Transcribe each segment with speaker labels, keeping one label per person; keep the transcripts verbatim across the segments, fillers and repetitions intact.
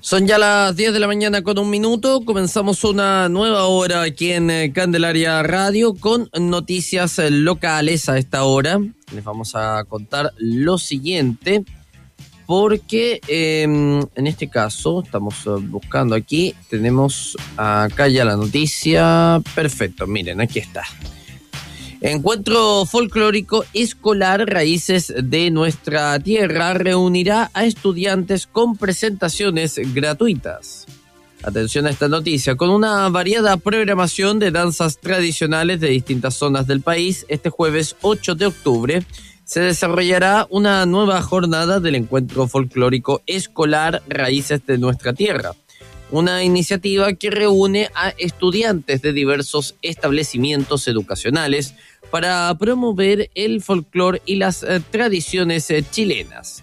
Speaker 1: Son ya las diez de la mañana con un minuto, comenzamos una nueva hora aquí en eh, Candelaria Radio con noticias eh, locales a esta hora. Les vamos a contar lo siguiente, porque eh, en este caso estamos eh, buscando aquí, tenemos acá ya la noticia, perfecto, miren, aquí está. Encuentro folclórico escolar Raíces de Nuestra Tierra reunirá a estudiantes con presentaciones gratuitas. Atención a esta noticia. Con una variada programación de danzas tradicionales de distintas zonas del país, este jueves ocho de octubre se desarrollará una nueva jornada del Encuentro Folclórico Escolar Raíces de Nuestra Tierra. Una iniciativa que reúne a estudiantes de diversos establecimientos educacionales para promover el folclore y las eh, tradiciones eh, chilenas.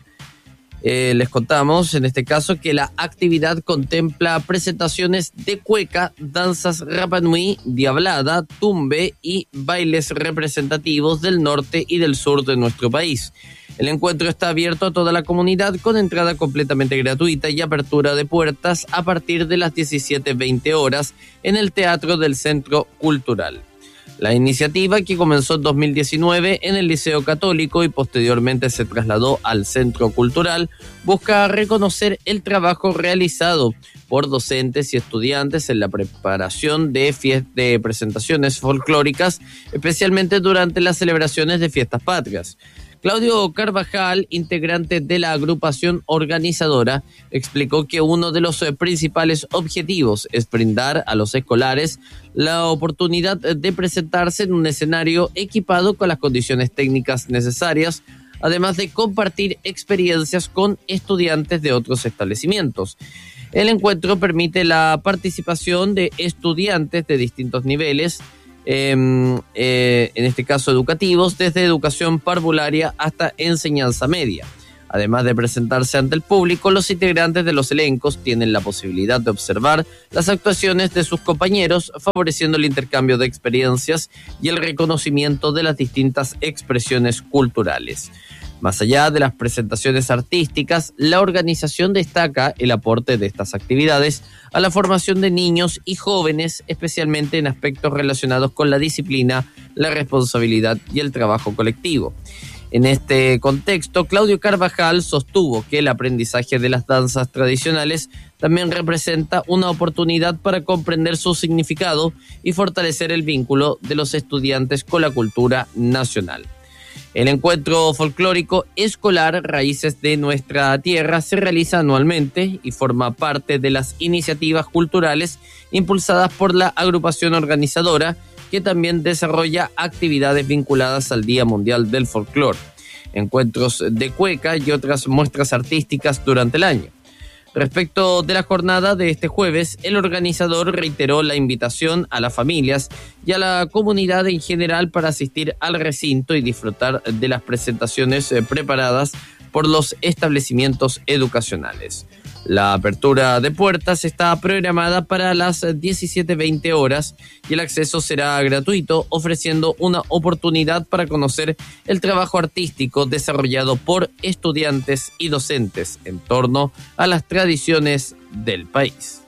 Speaker 1: Eh, les contamos en este caso que la actividad contempla presentaciones de cueca, danzas Rapa Nui, diablada, tumbe y bailes representativos del norte y del sur de nuestro país. El encuentro está abierto a toda la comunidad con entrada completamente gratuita y apertura de puertas a partir de las diecisiete veinte horas en el Teatro del Centro Cultural. La iniciativa, que comenzó en dos mil diecinueve en el Liceo Católico y posteriormente se trasladó al Centro Cultural, busca reconocer el trabajo realizado por docentes y estudiantes en la preparación de, fiest- de presentaciones folclóricas, especialmente durante las celebraciones de fiestas patrias. Claudio Carvajal, integrante de la agrupación organizadora, explicó que uno de los principales objetivos es brindar a los escolares la oportunidad de presentarse en un escenario equipado con las condiciones técnicas necesarias, además de compartir experiencias con estudiantes de otros establecimientos. El encuentro permite la participación de estudiantes de distintos niveles, Eh, eh, en este caso educativos, desde educación parvularia hasta enseñanza media. Además de presentarse ante el público, los integrantes de los elencos tienen la posibilidad de observar las actuaciones de sus compañeros, favoreciendo el intercambio de experiencias y el reconocimiento de las distintas expresiones culturales. Más allá de las presentaciones artísticas, la organización destaca el aporte de estas actividades a la formación de niños y jóvenes, especialmente en aspectos relacionados con la disciplina, la responsabilidad y el trabajo colectivo. En este contexto, Claudio Carvajal sostuvo que el aprendizaje de las danzas tradicionales también representa una oportunidad para comprender su significado y fortalecer el vínculo de los estudiantes con la cultura nacional. El Encuentro Folclórico Escolar Raíces de Nuestra Tierra se realiza anualmente y forma parte de las iniciativas culturales impulsadas por la agrupación organizadora, que también desarrolla actividades vinculadas al Día Mundial del Folclore, encuentros de cueca y otras muestras artísticas durante el año. Respecto de la jornada de este jueves, el organizador reiteró la invitación a las familias y a la comunidad en general para asistir al recinto y disfrutar de las presentaciones preparadas por los establecimientos educacionales. La apertura de puertas está programada para las diecisiete veinte horas y el acceso será gratuito, ofreciendo una oportunidad para conocer el trabajo artístico desarrollado por estudiantes y docentes en torno a las tradiciones del país.